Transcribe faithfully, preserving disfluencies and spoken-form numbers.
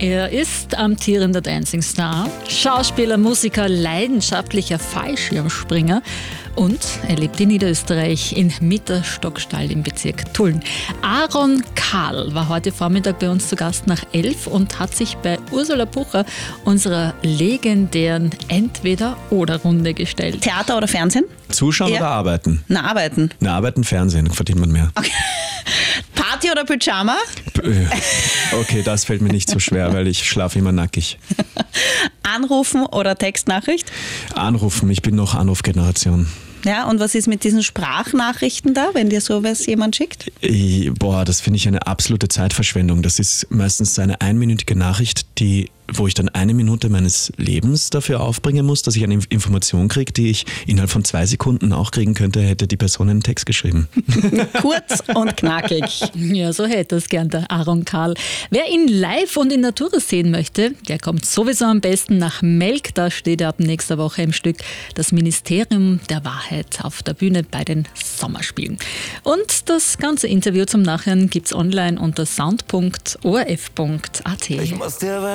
Er ist amtierender Dancing Star, Schauspieler, Musiker, leidenschaftlicher Fallschirmspringer und er lebt in Niederösterreich in Mitterstockstall im Bezirk Tulln. Aaron Karl war heute Vormittag bei uns zu Gast nach elf und hat sich bei Ursula Pucher unserer legendären Entweder-oder-Runde gestellt. Theater oder Fernsehen? Zuschauen Ja. oder arbeiten? Na, arbeiten. Na, arbeiten, Fernsehen, verdient man mehr. Okay. Party oder Pyjama? Okay, das fällt mir nicht so schwer, weil ich schlafe immer nackig. Anrufen oder Textnachricht? Anrufen, ich bin noch Anrufgeneration. Ja, und was ist mit diesen Sprachnachrichten da, wenn dir sowas jemand schickt? Ich, boah, das finde ich eine absolute Zeitverschwendung. Das ist meistens eine einminütige Nachricht, die, wo ich dann eine Minute meines Lebens dafür aufbringen muss, dass ich eine Information kriege, die ich innerhalb von zwei Sekunden auch kriegen könnte, hätte die Person einen Text geschrieben. Kurz und knackig. Ja, so hätte es gern der Aaron Karl. Wer ihn live und in Natura sehen möchte, der kommt sowieso am besten nach Melk. Da steht er ab nächster Woche im Stück Das Ministerium der Wahrheit auf der Bühne bei den Sommerspielen. Und das ganze Interview zum Nachhören gibt's online unter sound punkt o r f punkt a t.